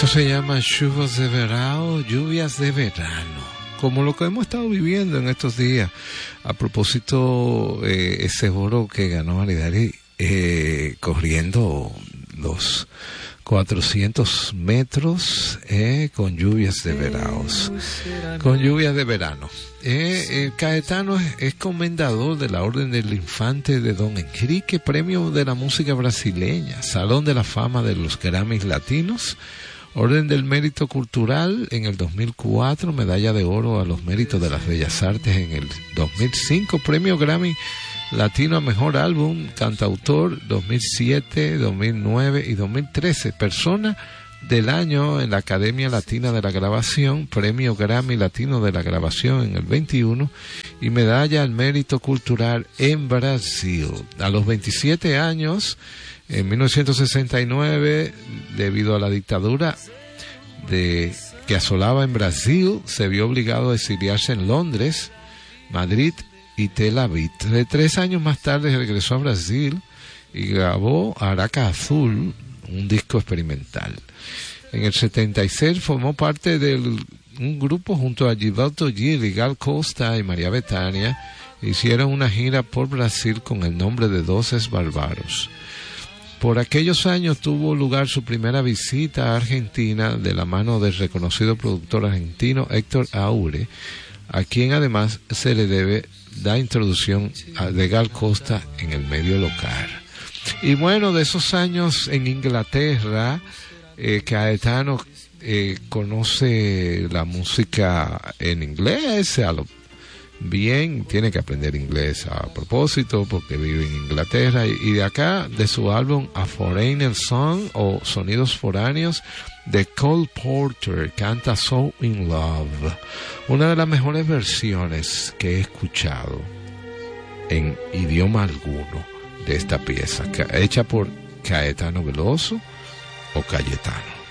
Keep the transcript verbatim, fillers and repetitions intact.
Esto se llama Chuvas de Verano, lluvias de verano, como lo que hemos estado viviendo en estos días. A propósito, eh, ese oro que ganó Aridari eh, corriendo los cuatrocientos metros eh, con lluvias de verano, con lluvias de verano. Eh, eh, Caetano es, es comendador de la Orden del Infante de Don Enrique, premio de la música brasileña, Salón de la Fama de los Grammys Latinos, Orden del Mérito Cultural en el dos mil cuatro, medalla de oro a los méritos de las bellas artes en el dos mil cinco, premio Grammy Latino a Mejor Álbum, Cantautor dos mil siete, dos mil nueve y dos mil trece, persona del año en la Academia Latina de la Grabación, premio Grammy Latino de la Grabación en el veintiuno y medalla al Mérito Cultural en Brasil. A los veintisiete años, en mil novecientos sesenta y nueve, debido a la dictadura de, que asolaba en Brasil, se vio obligado a exiliarse en Londres, Madrid y Tel Aviv. Tres años más tarde regresó a Brasil y grabó Araca Azul, un disco experimental. En el setenta y seis formó parte de un grupo junto a Gilberto Gil y Gal Costa y María Bethânia. Hicieron una gira por Brasil con el nombre de Doces Bárbaros. Por aquellos años tuvo lugar su primera visita a Argentina de la mano del reconocido productor argentino Héctor Aure, a quien además se le debe la introducción de Gal Costa en el medio local. Y bueno, de esos años en Inglaterra, eh, Caetano eh, conoce la música en inglés, a lo bien, tiene que aprender inglés a propósito porque vive en Inglaterra, y, y de acá, de su álbum A Foreigner Song o Sonidos Foráneos, de Cole Porter, canta So In Love, una de las mejores versiones que he escuchado en idioma alguno de esta pieza, hecha por Caetano Veloso o Cayetano.